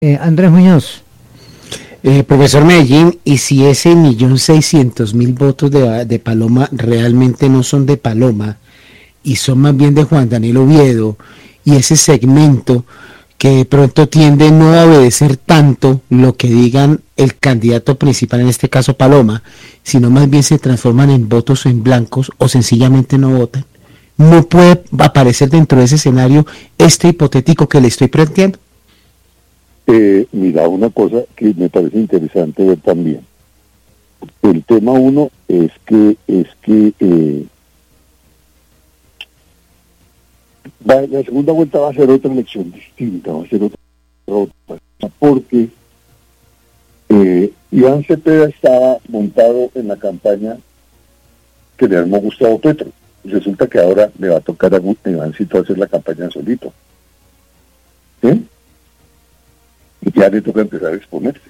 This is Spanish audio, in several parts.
Andrés Muñoz. Profesor Medellín, ¿y si ese 1.600.000 votos de Paloma realmente no son de Paloma y son más bien de Juan Daniel Oviedo y ese segmento que de pronto tiende no a obedecer tanto lo que digan el candidato principal, en este caso Paloma, sino más bien se transforman en votos en blancos o sencillamente no votan? ¿No puede aparecer dentro de ese escenario este hipotético que le estoy planteando? Mira, una cosa que me parece interesante ver también. El tema uno es que la segunda vuelta va a ser otra elección distinta, va a ser otra porque Iván Cepeda estaba montado en la campaña que le armó Gustavo Petro. Resulta que ahora le va a tocar a Ivancito hacer la campaña solito. ¿Sí? Y ya le toca empezar a exponerse.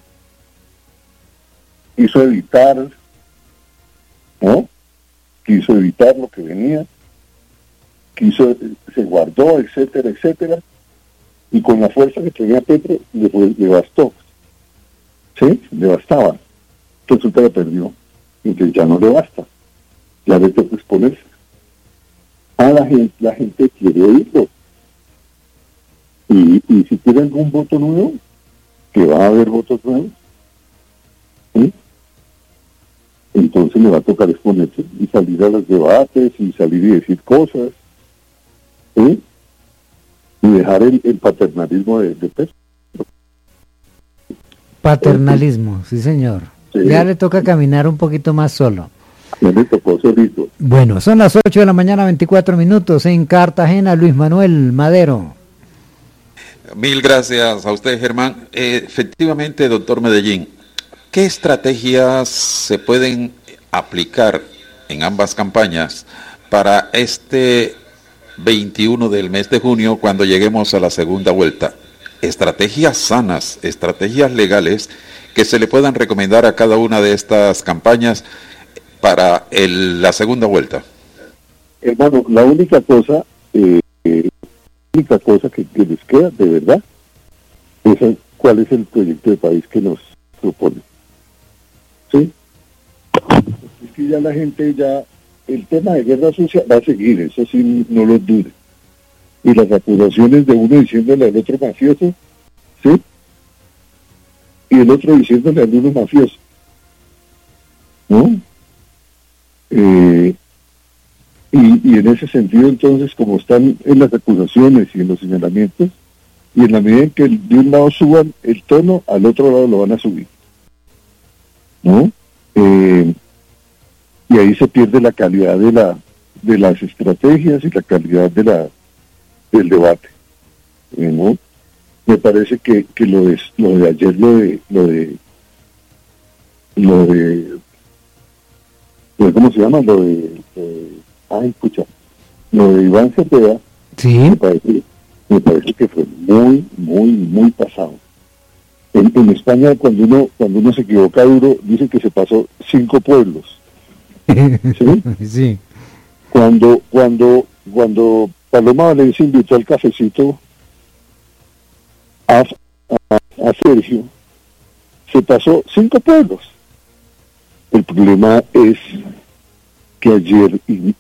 Quiso evitar, ¿no? Quiso evitar lo que venía, se guardó, etcétera, etcétera, y con la fuerza que tenía Petro le bastó. ¿Sí? Le bastaba. Resulta que perdió, y entonces ya no le basta, ya le toca exponerse. La gente quiere oírlo. Y si quiere algún voto nuevo, que va a haber votos nuevos, ¿sí? Entonces le va a tocar exponerse y salir a los debates y salir y decir cosas, ¿sí? Y dejar el paternalismo de Petro. Paternalismo, sí señor. Sí. Ya le toca caminar un poquito más solo. Ya le tocó solito. Bueno, son las 8 de la mañana, 24 minutos, en Cartagena. Luis Manuel Madero. Mil gracias a usted, Germán. Efectivamente, doctor Medellín, ¿qué estrategias se pueden aplicar en ambas campañas para este 21 del mes de junio, cuando lleguemos a la segunda vuelta? Estrategias sanas, estrategias legales que se le puedan recomendar a cada una de estas campañas para la segunda vuelta. Hermano, la única cosa que les queda de verdad es cuál es el proyecto de país que nos propone. ¿Sí? Es que ya la gente el tema de guerra sucia va a seguir, eso sí, no lo dude. Y las acusaciones de uno diciéndole al otro mafioso, ¿sí? Y el otro diciéndole al uno mafioso, ¿no? Y en ese sentido, entonces, como están en las acusaciones y en los señalamientos, y en la medida en que de un lado suban el tono, al otro lado lo van a subir, ¿no? Y ahí se pierde la calidad de las estrategias y la calidad del debate, ¿no? Me parece que lo de ayer, ¿cómo se llama? Lo de Iván Cepeda, sí, me parece que fue muy, muy, muy pasado. En España, cuando uno se equivoca duro, dice que se pasó 5 pueblos. ¿Sí? Sí. Cuando Paloma Valencia invitó al cafecito a Sergio, se pasó 5 pueblos. El problema es que ayer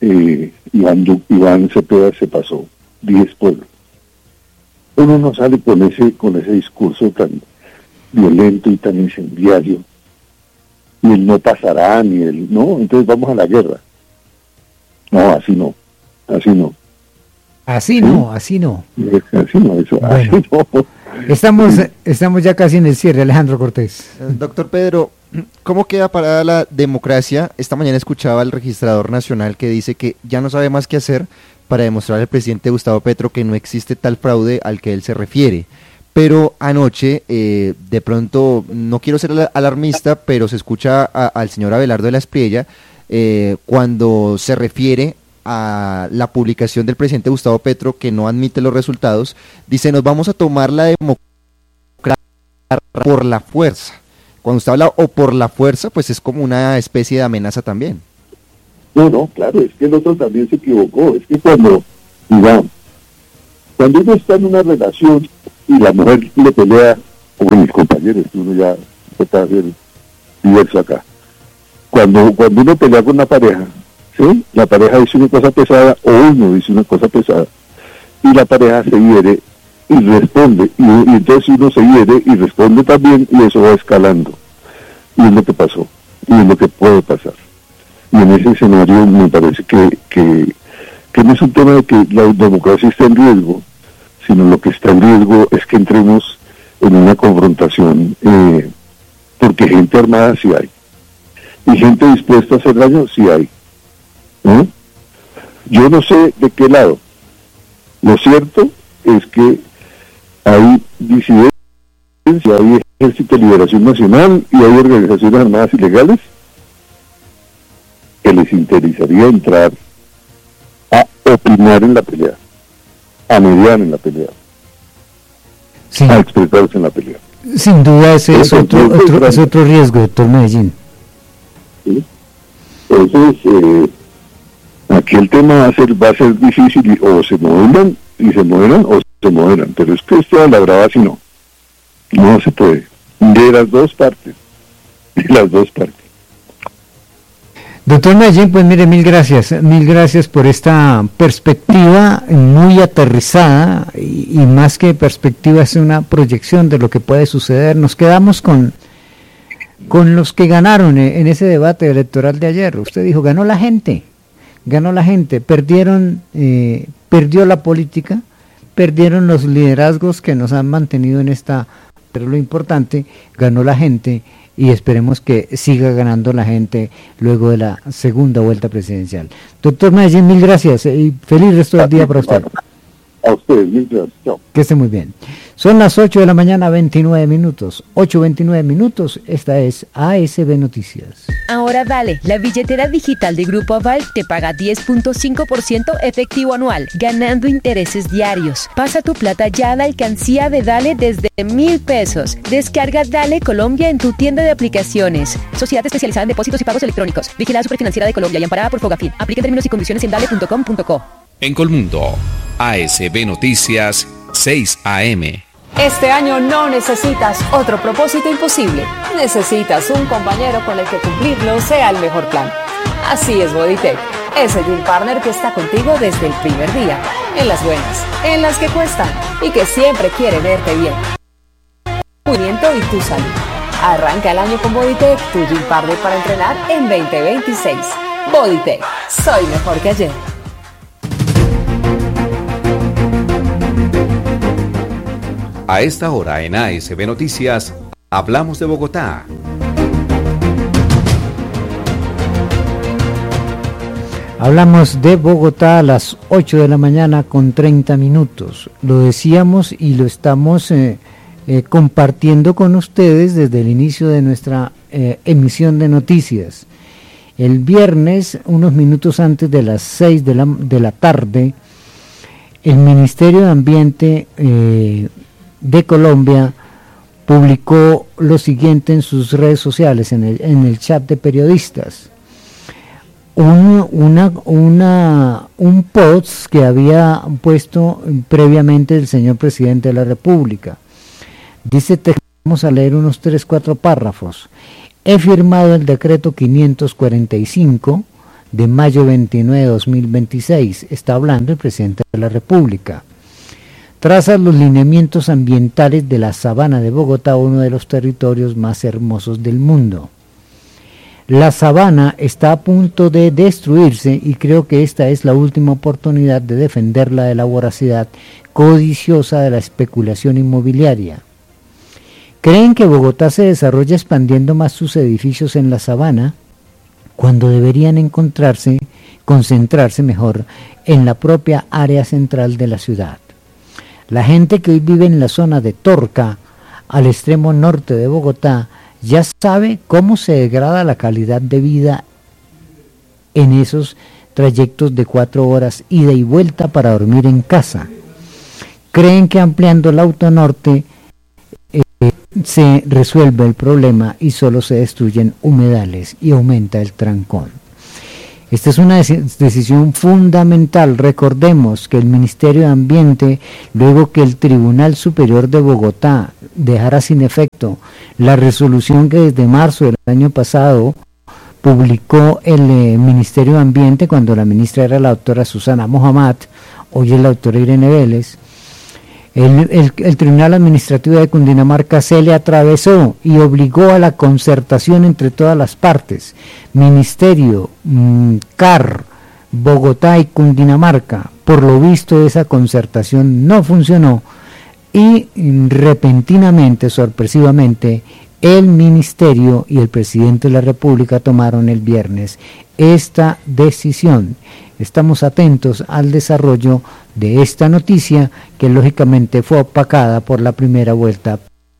Iván Cepeda se pasó 10 pueblos. Uno no sale con ese discurso tan violento y tan incendiario, y él no pasará, ni él, no, entonces vamos a la guerra. No, así no. Así no. Así no, eso, bueno, así no. Estamos ya casi en el cierre, Alejandro Cortés. Doctor Pedro, ¿cómo queda parada la democracia? Esta mañana escuchaba al registrador nacional que dice que ya no sabe más qué hacer para demostrar al presidente Gustavo Petro que no existe tal fraude al que él se refiere. Pero anoche, de pronto, no quiero ser alarmista, pero se escucha al señor Abelardo de la Espriella cuando se refiere a la publicación del presidente Gustavo Petro que no admite los resultados. Dice, nos vamos a tomar la democracia por la fuerza. Cuando usted habla o por la fuerza, pues es como una especie de amenaza también. No, claro, es que el otro también se equivocó. Es que cuando uno está en una relación y la mujer le pelea o mis compañeros, uno ya trata de ser diverso acá. Cuando uno pelea con una pareja, ¿sí? La pareja dice una cosa pesada o uno dice una cosa pesada y la pareja se hiere y responde, y entonces uno se hiere y responde también, y eso va escalando, y es lo que pasó, y es lo que puede pasar. Y en ese escenario me parece que no es un tema de que la democracia esté en riesgo, sino lo que está en riesgo es que entremos en una confrontación, porque gente armada sí hay, y gente dispuesta a hacer daño sí hay. Yo no sé de qué lado. Lo cierto es que hay disidencia, hay Ejército de Liberación Nacional y hay organizaciones armadas ilegales que les interesaría entrar a opinar en la pelea, a mediar en la pelea, Sí, a expresarse en la pelea. sin duda ese es otro riesgo, doctor Medellín. ¿Sí? Entonces, aquí el tema va a ser difícil, o se moderan o se moderan, pero es que esto a la brava si no se puede, de las dos partes. Doctor Medellín, pues mire, mil gracias por esta perspectiva muy aterrizada y más que perspectiva es una proyección de lo que puede suceder. Nos quedamos con los que ganaron en ese debate electoral de ayer. Usted dijo, ganó la gente, perdió la política, perdieron los liderazgos que nos han mantenido en esta, pero lo importante, ganó la gente y esperemos que siga ganando la gente luego de la segunda vuelta presidencial. Doctor Medellín, mil gracias y feliz resto del día para usted. A ustedes, mil gracias. Chao. Que esté muy bien. Son las 8 de la mañana, 29 minutos. 8:29 minutos. Esta es ASB Noticias. Ahora Dale, la billetera digital de Grupo Aval te paga 10.5% efectivo anual, ganando intereses diarios. Pasa tu plata ya a la alcancía de Dale desde 1,000 pesos. Descarga Dale Colombia en tu tienda de aplicaciones. Sociedad especializada en depósitos y pagos electrónicos. Vigilada Superfinanciera de Colombia y amparada por Fogafín. Apliquen términos y condiciones en dale.com.co. En Colmundo, ASB Noticias, 6 AM. Este año no necesitas otro propósito imposible. Necesitas un compañero con el que cumplirlo sea el mejor plan. Así es Bodytech, ese deal partner que está contigo desde el primer día, en las buenas, en las que cuestan y que siempre quiere verte bien. Movimiento y tu salud. Arranca el año con Bodytech, tu deal partner para entrenar en 2026. Bodytech, soy mejor que ayer. A esta hora en ASB Noticias, hablamos de Bogotá. Hablamos de Bogotá a las 8 de la mañana con 30 minutos. Lo decíamos y lo estamos compartiendo con ustedes desde el inicio de nuestra emisión de noticias. El viernes, unos minutos antes de las 6 de la tarde, el Ministerio de Ambiente de Colombia publicó lo siguiente en sus redes sociales, en el chat de periodistas. Un post que había puesto previamente el señor presidente de la República. Dice, vamos a leer unos 3-4 párrafos. He firmado el decreto 545 de mayo 29 de 2026. Está hablando el presidente de la República. Traza los lineamientos ambientales de la sabana de Bogotá, uno de los territorios más hermosos del mundo. La sabana está a punto de destruirse y creo que esta es la última oportunidad de defenderla de la voracidad codiciosa de la especulación inmobiliaria. ¿Creen que Bogotá se desarrolla expandiendo más sus edificios en la sabana, cuando deberían concentrarse mejor en la propia área central de la ciudad? La gente que hoy vive en la zona de Torca, al extremo norte de Bogotá, ya sabe cómo se degrada la calidad de vida en esos trayectos de 4 horas ida y vuelta para dormir en casa. Creen que ampliando la autonorte se resuelve el problema y solo se destruyen humedales y aumenta el trancón. Esta es una decisión fundamental. Recordemos que el Ministerio de Ambiente, luego que el Tribunal Superior de Bogotá dejara sin efecto la resolución que desde marzo del año pasado publicó el Ministerio de Ambiente, cuando la ministra era la doctora Susana Mohamed, hoy es la doctora Irene Vélez, el Tribunal Administrativo de Cundinamarca se le atravesó y obligó a la concertación entre todas las partes, Ministerio, CAR, Bogotá y Cundinamarca. Por lo visto esa concertación no funcionó y repentinamente, sorpresivamente, el Ministerio y el Presidente de la República tomaron el viernes esta decisión. Estamos atentos al desarrollo de esta noticia, que lógicamente fue opacada por la primera vuelta.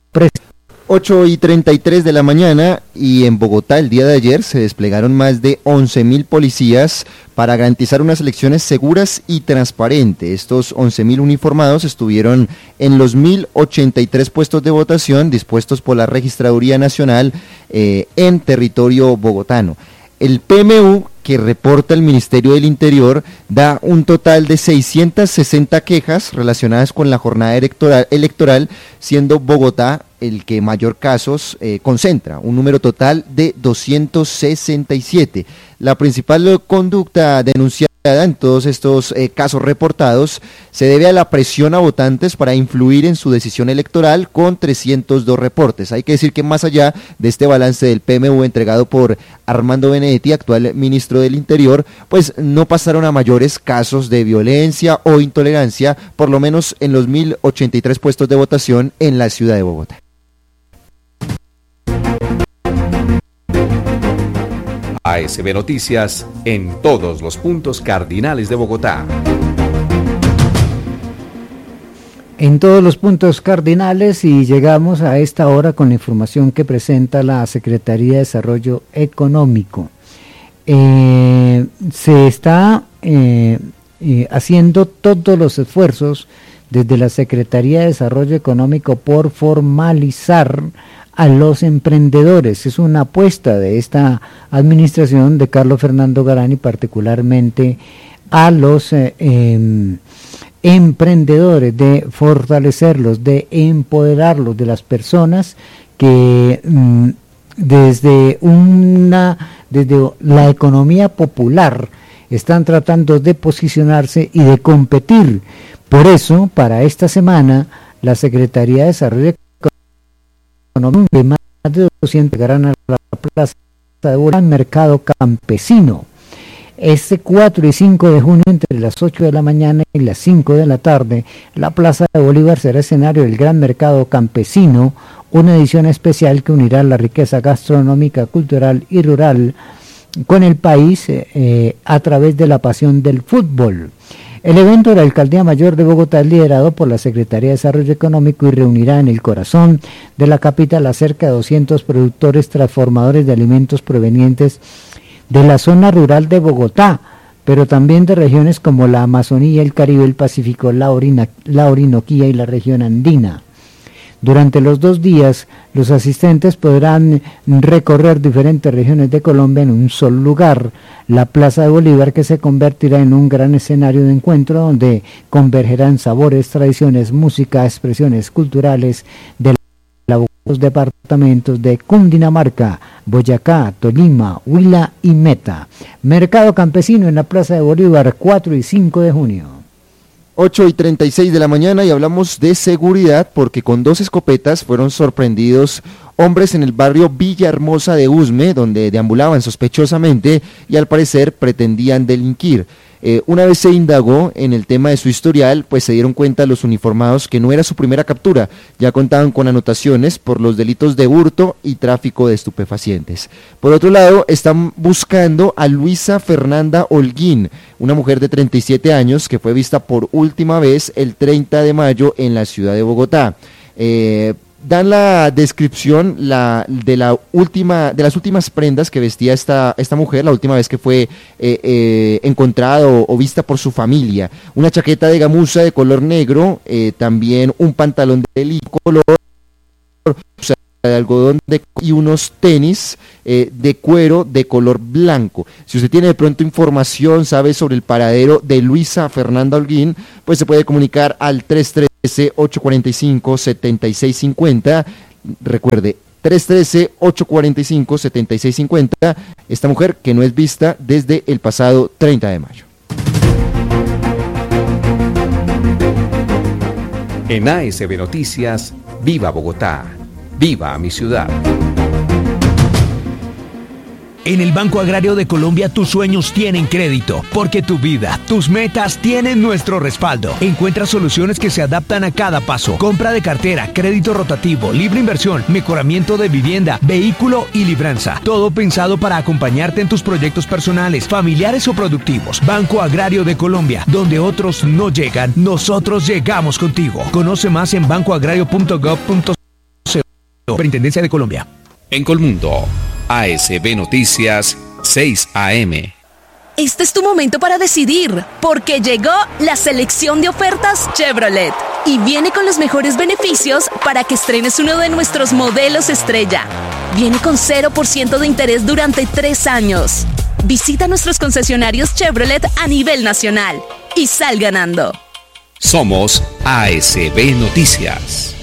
8:33 de la mañana, y en Bogotá el día de ayer se desplegaron más de 11.000 policías para garantizar unas elecciones seguras y transparentes. Estos 11.000 uniformados estuvieron en los 1.083 puestos de votación dispuestos por la Registraduría Nacional en territorio bogotano. El PMU, que reporta el Ministerio del Interior, da un total de 660 quejas relacionadas con la jornada electoral, siendo Bogotá el que mayor casos concentra, un número total de 267. La principal conducta denunciada en todos estos casos reportados se debe a la presión a votantes para influir en su decisión electoral, con 302 reportes. Hay que decir que más allá de este balance del PMU entregado por Armando Benedetti, actual ministro del Interior, pues no pasaron a mayores casos de violencia o intolerancia, por lo menos en los 1.083 puestos de votación en la ciudad de Bogotá. ASB Noticias en todos los puntos cardinales de Bogotá. En todos los puntos cardinales, y llegamos a esta hora con la información que presenta la Secretaría de Desarrollo Económico. Se está haciendo todos los esfuerzos desde la Secretaría de Desarrollo Económico por formalizar a los emprendedores. Es una apuesta de esta administración de Carlos Fernando Galán, y particularmente a los emprendedores, de fortalecerlos, de empoderarlos, de las personas que desde la economía popular están tratando de posicionarse y de competir. Por eso, para esta semana, la Secretaría de Desarrollo Económico, de más de 200 llegarán a la Plaza de Bolívar, Mercado Campesino. Este 4 y 5 de junio, entre las 8 de la mañana y las 5 de la tarde, la Plaza de Bolívar será escenario del Gran Mercado Campesino, una edición especial que unirá la riqueza gastronómica, cultural y rural con el país a través de la pasión del fútbol. El evento de la Alcaldía Mayor de Bogotá es liderado por la Secretaría de Desarrollo Económico y reunirá en el corazón de la capital a cerca de 200 productores transformadores de alimentos provenientes de la zona rural de Bogotá, pero también de regiones como la Amazonía, el Caribe, el Pacífico, la Orinoquía y la región andina. Durante los 2 días, los asistentes podrán recorrer diferentes regiones de Colombia en un solo lugar, la Plaza de Bolívar, que se convertirá en un gran escenario de encuentro donde convergerán sabores, tradiciones, música, expresiones culturales de los departamentos de Cundinamarca, Boyacá, Tolima, Huila y Meta. Mercado Campesino en la Plaza de Bolívar, 4 y 5 de junio. 8:36 de la mañana, y hablamos de seguridad porque con 2 escopetas fueron sorprendidos hombres en el barrio Villahermosa de Usme, donde deambulaban sospechosamente y al parecer pretendían delinquir. Una vez se indagó en el tema de su historial, pues se dieron cuenta los uniformados que no era su primera captura, ya contaban con anotaciones por los delitos de hurto y tráfico de estupefacientes. Por otro lado, están buscando a Luisa Fernanda Holguín, una mujer de 37 años que fue vista por última vez el 30 de mayo en la ciudad de Bogotá. Dan la descripción de las últimas prendas que vestía esta mujer, la última vez que fue encontrada o vista por su familia. Una chaqueta de gamuza de color negro, también un pantalón de color, de algodón y unos tenis de cuero de color blanco. Si usted tiene de pronto información, sabe sobre el paradero de Luisa Fernanda Holguín, pues se puede comunicar al 313-845-7650. Recuerde, 313-845-7650, esta mujer que no es vista desde el pasado 30 de mayo. En ASB Noticias, viva Bogotá, viva mi ciudad. En el Banco Agrario de Colombia tus sueños tienen crédito, porque tu vida, tus metas tienen nuestro respaldo. Encuentra soluciones que se adaptan a cada paso. Compra de cartera, crédito rotativo, libre inversión, mejoramiento de vivienda, vehículo y libranza. Todo pensado para acompañarte en tus proyectos personales, familiares o productivos. Banco Agrario de Colombia, donde otros no llegan, nosotros llegamos contigo. Conoce más en bancoagrario.gov.co. Superintendencia de Colombia. En Colmundo, ASB Noticias, 6 AM. Este es tu momento para decidir, porque llegó la selección de ofertas Chevrolet y viene con los mejores beneficios para que estrenes uno de nuestros modelos estrella. Viene con 0% de interés durante 3 años. Visita nuestros concesionarios Chevrolet a nivel nacional y sal ganando. Somos ASB Noticias.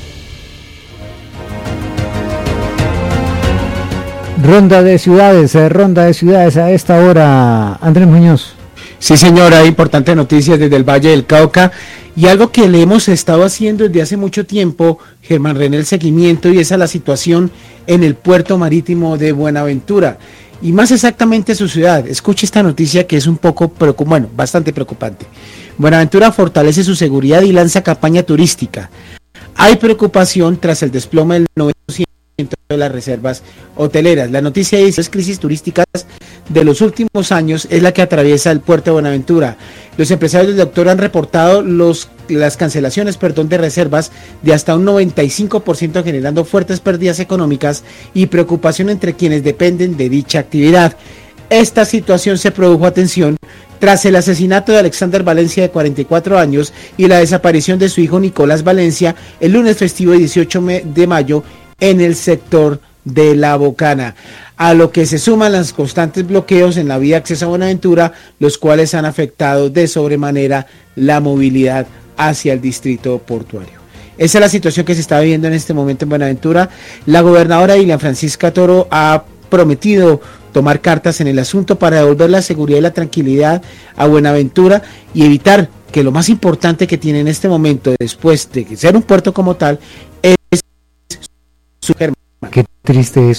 Ronda de ciudades a esta hora, Andrés Muñoz. Sí, señora, importantes noticias desde el Valle del Cauca y algo que le hemos estado haciendo desde hace mucho tiempo, Germán René, el seguimiento, y esa es la situación en el puerto marítimo de Buenaventura y más exactamente su ciudad. Escuche esta noticia que es un poco, bastante preocupante. Buenaventura fortalece su seguridad y lanza campaña turística. Hay preocupación tras el desplome del 90% de las reservas hoteleras. La noticia dice: las crisis turísticas de los últimos años es la que atraviesa el puerto de Buenaventura. Los empresarios del sector han reportado las cancelaciones de reservas de hasta un 95%, generando fuertes pérdidas económicas y preocupación entre quienes dependen de dicha actividad. Esta situación se produjo, atención, tras el asesinato de Alexander Valencia, de 44 años, y la desaparición de su hijo Nicolás Valencia el lunes festivo 18 de mayo en el sector de La Bocana, a lo que se suman los constantes bloqueos en la vía de acceso a Buenaventura, los cuales han afectado de sobremanera la movilidad hacia el distrito portuario. Esa es la situación que se está viviendo en este momento en Buenaventura. La gobernadora Dilian Francisca Toro ha prometido tomar cartas en el asunto para devolver la seguridad y la tranquilidad a Buenaventura y evitar que lo más importante que tiene en este momento, después de ser un puerto como tal, es su Germán. Qué triste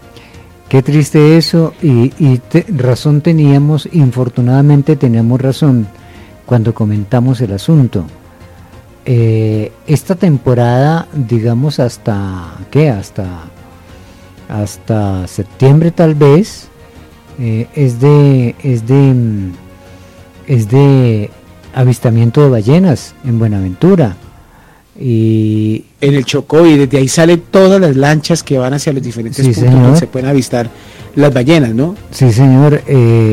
eso, y razón teníamos, infortunadamente teníamos razón cuando comentamos el asunto. Esta temporada, digamos hasta septiembre tal vez, es de avistamiento de ballenas en Buenaventura y en el Chocó, y desde ahí salen todas las lanchas que van hacia los diferentes puntos donde se pueden avistar las ballenas, ¿no? Sí, señor.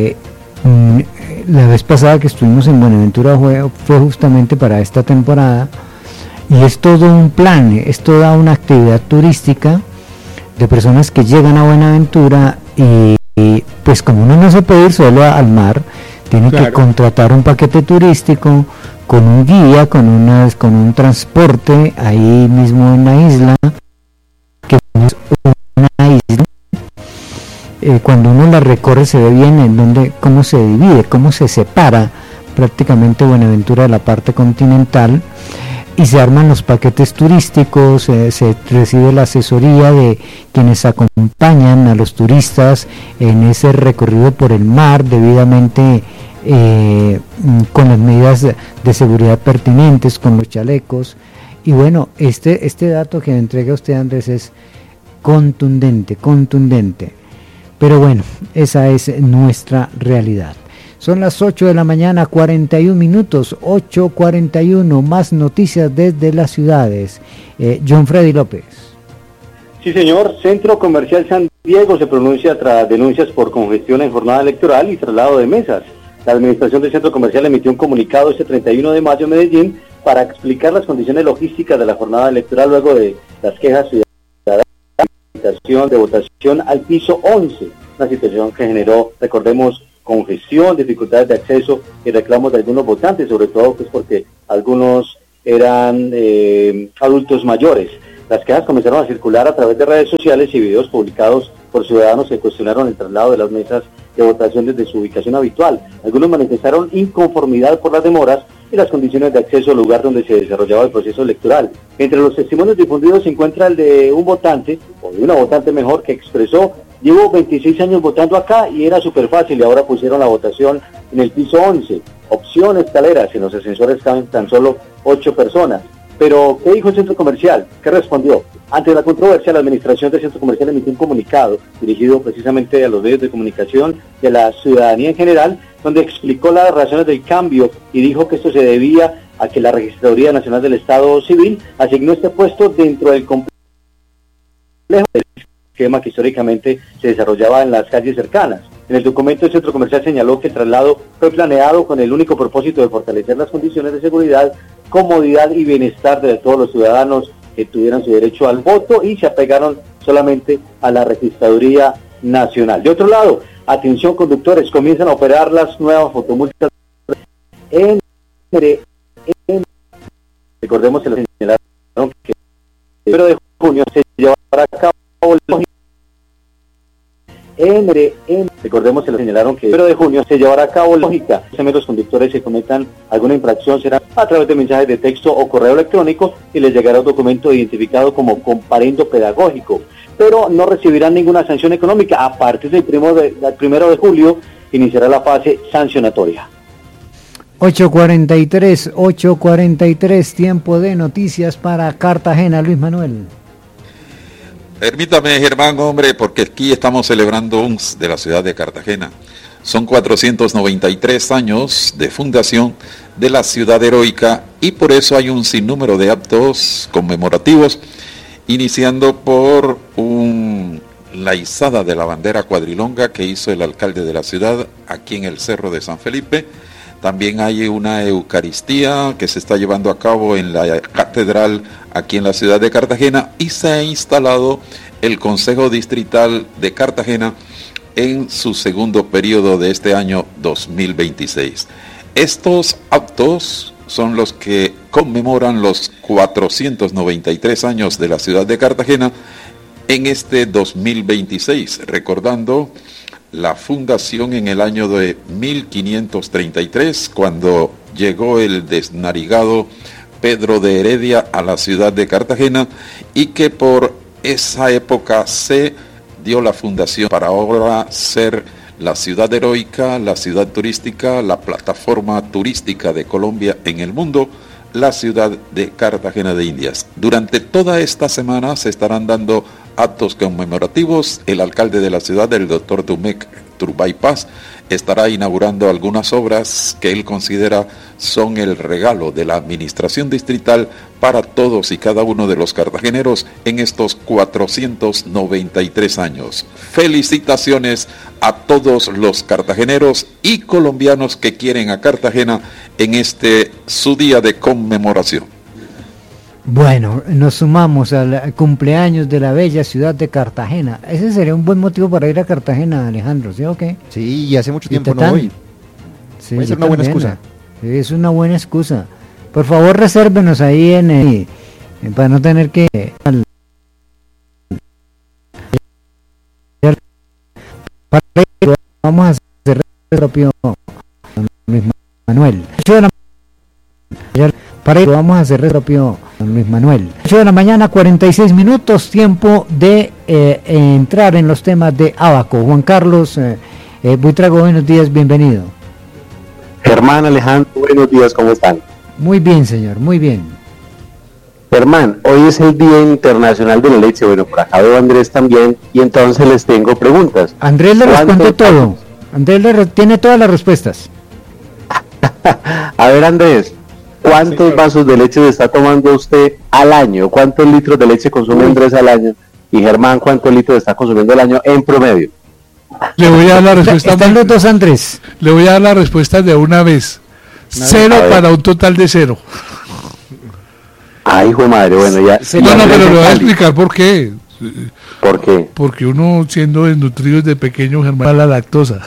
La vez pasada que estuvimos en Buenaventura fue justamente para esta temporada, y es todo un plan, es toda una actividad turística de personas que llegan a Buenaventura y pues como uno no se puede ir solo al mar, tiene que contratar un paquete turístico con un guía, con un transporte ahí mismo en la isla, que es una isla. Cuando uno la recorre se ve bien cómo se divide, cómo se separa prácticamente Buenaventura de la parte continental, y se arman los paquetes turísticos, se recibe la asesoría de quienes acompañan a los turistas en ese recorrido por el mar, debidamente con las medidas de seguridad pertinentes, con los chalecos. Y bueno, este dato que me entrega usted, Andrés, es contundente. Pero bueno, esa es nuestra realidad. Son las 8 de la mañana, 41 minutos, 8:41, más noticias desde las ciudades. John Freddy López. Sí, señor. Centro Comercial San Diego se pronuncia tras denuncias por congestión en jornada electoral y traslado de mesas. La administración del Centro Comercial emitió un comunicado este 31 de mayo en Medellín para explicar las condiciones logísticas de la jornada electoral luego de las quejas ciudadanas de votación al piso 11, una situación que generó, recordemos, congestión, dificultades de acceso y reclamos de algunos votantes, sobre todo pues porque algunos eran adultos mayores. Las quejas comenzaron a circular a través de redes sociales y videos publicados por ciudadanos que cuestionaron el traslado de las mesas de votación desde su ubicación habitual. Algunos manifestaron inconformidad por las demoras y las condiciones de acceso al lugar donde se desarrollaba el proceso electoral. Entre los testimonios difundidos se encuentra el de un votante, o de una votante mejor, que expresó: llevo 26 años votando acá y era súper fácil, y ahora pusieron la votación en el piso 11. Opción escaleras, en los ascensores caben tan solo 8 personas. Pero, ¿qué dijo el centro comercial? ¿Qué respondió? Ante la controversia, la administración del centro comercial emitió un comunicado dirigido precisamente a los medios de comunicación y a la ciudadanía en general, donde explicó las razones del cambio y dijo que esto se debía a que la Registraduría Nacional del Estado Civil asignó este puesto dentro del complejo del esquema que históricamente se desarrollaba en las calles cercanas. En el documento, el centro comercial señaló que el traslado fue planeado con el único propósito de fortalecer las condiciones de seguridad, comodidad y bienestar de todos los ciudadanos que tuvieran su derecho al voto y se apegaron solamente a la Registraduría Nacional. De otro lado, atención conductores, comienzan a operar las nuevas fotomultas en recordemos que lo señalaron que el 1 de junio se llevará a cabo recordemos que lo señalaron que el 1 de junio se llevará a cabo lógica. Los conductores se cometan alguna infracción será a través de mensajes de texto o correo electrónico y les llegará un documento identificado como comparendo pedagógico, pero no recibirán ninguna sanción económica. A partir del 1 de julio iniciará la fase sancionatoria. 8:43, tiempo de noticias para Cartagena. Luis Manuel. Permítame, Germán, hombre, porque aquí estamos celebrando de la ciudad de Cartagena. Son 493 años de fundación de la ciudad heroica y por eso hay un sinnúmero de actos conmemorativos, iniciando por la izada de la bandera cuadrilonga que hizo el alcalde de la ciudad aquí en el Cerro de San Felipe. También hay una Eucaristía que se está llevando a cabo en la catedral aquí en la ciudad de Cartagena y se ha instalado el Consejo Distrital de Cartagena en su segundo periodo de este año 2026. Estos actos son los que conmemoran los 493 años de la ciudad de Cartagena en este 2026, recordando la fundación en el año de 1533, cuando llegó el desnarigado Pedro de Heredia a la ciudad de Cartagena y que por esa época se dio la fundación para ahora ser la ciudad heroica, la ciudad turística, la plataforma turística de Colombia en el mundo, la ciudad de Cartagena de Indias. Durante toda esta semana se estarán dando actos conmemorativos. El alcalde de la ciudad, el doctor Dumek Turbay Paz, estará inaugurando algunas obras que él considera son el regalo de la administración distrital para todos y cada uno de los cartageneros en estos 493 años. Felicitaciones a todos los cartageneros y colombianos que quieren a Cartagena en su día de conmemoración. Bueno, nos sumamos al cumpleaños de la bella ciudad de Cartagena. Ese sería un buen motivo para ir a Cartagena, Alejandro, ¿sí o qué? Sí, y hace mucho tiempo no voy. Sí, puede ser una buena excusa. Sí, es una buena excusa. Por favor, resérvenos ahí para no tener que... Vamos a hacer el propio Luis Manuel. Vamos a hacer el propio Luis Manuel. 8 de la mañana, 46 minutos, tiempo de entrar en los temas de Abaco. Juan Carlos Buitrago, buenos días, bienvenido. Germán, Alejandro, buenos días, ¿cómo están? Muy bien, señor, muy bien. Germán, hoy es el Día Internacional de la Leche. Bueno, por acá veo a Andrés también, y entonces les tengo preguntas. Andrés le responde todo. Andrés tiene todas las respuestas. A ver, Andrés, ¿cuántos vasos de leche se está tomando usted al año? ¿Cuántos litros de leche consume Andrés al año? Y Germán, ¿cuántos litros está consumiendo al año en promedio? Le voy a dar la respuesta. Están los dos, Andrés. Le voy a dar la respuesta de una vez. 0 para un total de 0. Ay, hijo de madre, bueno, ya. No, pero le voy a explicar por qué. ¿Por qué? Porque uno siendo desnutrido desde pequeño, Germán, la lactosa.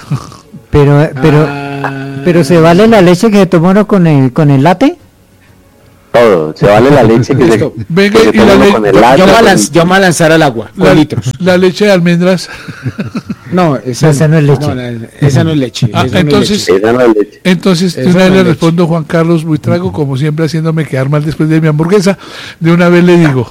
Pero ¿se vale la leche que se toma uno con el latte? Todo, se vale la leche que se, venga, que se toma uno con el latte. Yo me voy a lanzar al agua, con litros. La leche de almendras. No, esa no es leche. Esa no es leche. Entonces, de una vez le respondo, Juan Carlos Buitrago, como siempre haciéndome quedar mal después de mi hamburguesa, de una vez le digo,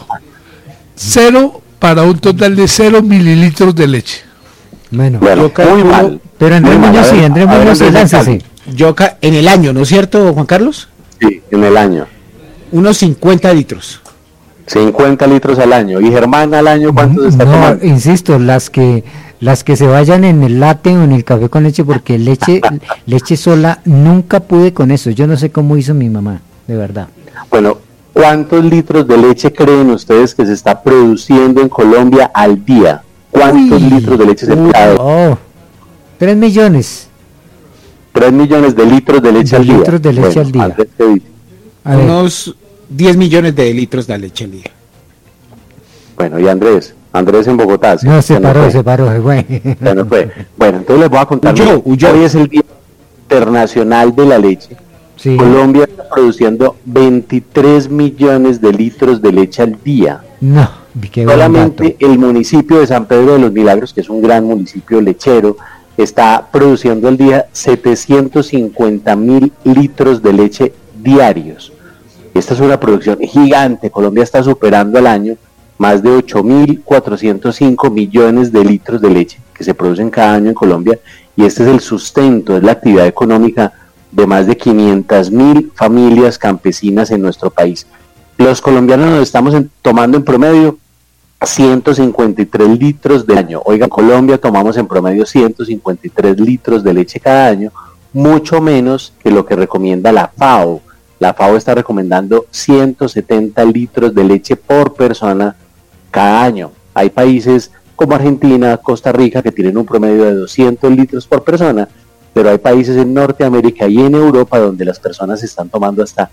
0 para un total de 0 mililitros de leche. Bueno, muy mal. Pero Andrés Muñoz sí, láncese. En el año, ¿no es cierto, Juan Carlos? Sí, en el año. Unos 50 litros. 50 litros al año. ¿Y Germán al año cuántos está tomando? Insisto, las que se vayan en el latte o en el café con leche, porque leche sola, nunca pude con eso. Yo no sé cómo hizo mi mamá, de verdad. Bueno, ¿cuántos litros de leche creen ustedes que se está produciendo en Colombia al día? ¿Cuántos litros de leche se produce? 3 millones. 3 millones de litros de leche al día. Litros de leche al día. Unos 10 millones de litros de leche al día. Bueno, y Andrés en Bogotá. No, se paró, güey. Bueno, entonces les voy a contar. Hoy es el Día Internacional de la Leche. Sí. Colombia está produciendo 23 millones de litros de leche al día. No, solamente el municipio de San Pedro de los Milagros, que es un gran municipio lechero, está produciendo al día 750,000 litros de leche diarios. Esta es una producción gigante. Colombia está superando al año más de 8.405 millones de litros de leche que se producen cada año en Colombia, y este es el sustento, es la actividad económica de más de 500,000 familias campesinas en nuestro país. Los colombianos nos estamos tomando en promedio 153 litros del año. Oiga, en Colombia tomamos en promedio 153 litros de leche cada año, mucho menos que lo que recomienda la FAO. La FAO está recomendando 170 litros de leche por persona cada año. Hay países como Argentina, Costa Rica, que tienen un promedio de 200 litros por persona, pero hay países en Norteamérica y en Europa donde las personas están tomando hasta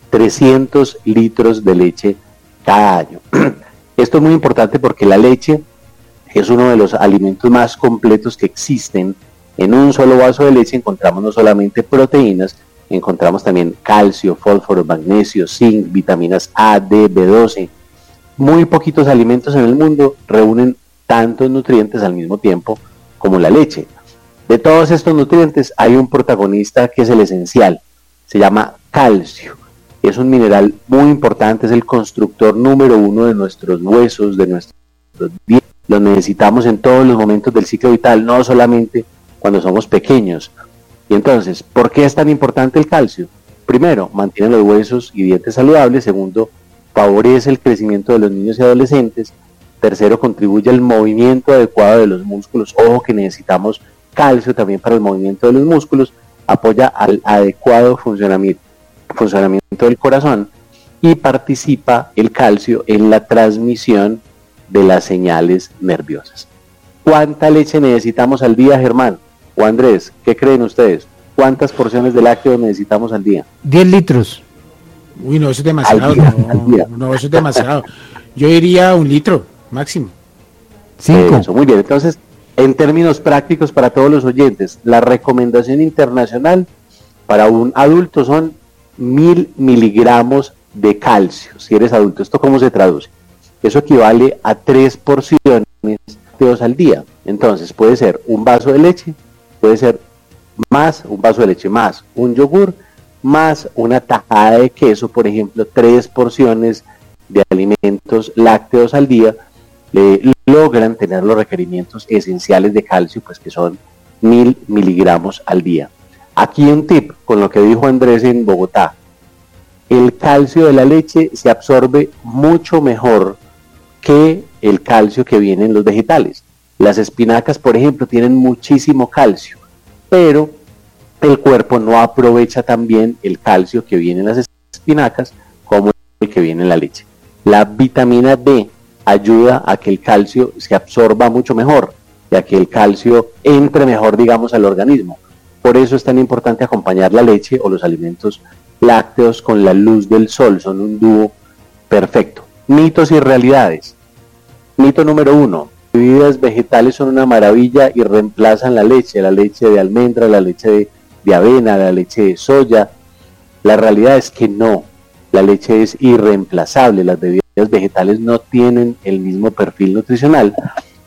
300 litros de leche cada año. Esto es muy importante porque la leche es uno de los alimentos más completos que existen. En un solo vaso de leche encontramos no solamente proteínas, encontramos también calcio, fósforo, magnesio, zinc, vitaminas A, D, B12. Muy poquitos alimentos en el mundo reúnen tantos nutrientes al mismo tiempo como la leche. De todos estos nutrientes hay un protagonista que es el esencial, se llama calcio. Es un mineral muy importante, es el constructor número 1 de nuestros huesos, de nuestros dientes. Lo necesitamos en todos los momentos del ciclo vital, no solamente cuando somos pequeños. Y entonces, ¿por qué es tan importante el calcio? Primero, mantiene los huesos y dientes saludables. Segundo, favorece el crecimiento de los niños y adolescentes. Tercero, contribuye al movimiento adecuado de los músculos. Ojo que necesitamos calcio también para el movimiento de los músculos. Apoya al adecuado funcionamiento del corazón, y participa el calcio en la transmisión de las señales nerviosas. ¿Cuánta leche necesitamos al día, Germán o Andrés? ¿Qué creen ustedes? ¿Cuántas porciones de lácteos necesitamos al día? 10 litros. Uy, no, eso es demasiado. No, eso es demasiado. Yo diría 1 litro máximo. 5. Eso, muy bien. Entonces, en términos prácticos para todos los oyentes, la recomendación internacional para un adulto son 1.000 miligramos de calcio, si eres adulto. ¿Esto cómo se traduce? Eso equivale a 3 porciones de lácteos al día. Entonces puede ser un vaso de leche, puede ser más un vaso de leche, más un yogur, más una tajada de queso, por ejemplo. 3 porciones de alimentos lácteos al día logran tener los requerimientos esenciales de calcio, pues que son 1.000 miligramos al día. Aquí un tip con lo que dijo Andrés en Bogotá. El calcio de la leche se absorbe mucho mejor que el calcio que viene en los vegetales. Las espinacas, por ejemplo, tienen muchísimo calcio, pero el cuerpo no aprovecha tan bien el calcio que viene en las espinacas como el que viene en la leche. La vitamina D ayuda a que el calcio se absorba mucho mejor y a que el calcio entre mejor, digamos, al organismo. Por eso es tan importante acompañar la leche o los alimentos lácteos con la luz del sol. Son un dúo perfecto. Mitos y realidades. Mito número 1. Bebidas vegetales son una maravilla y reemplazan la leche de almendra, la leche de avena, la leche de soya. La realidad es que no, la leche es irreemplazable, las bebidas vegetales no tienen el mismo perfil nutricional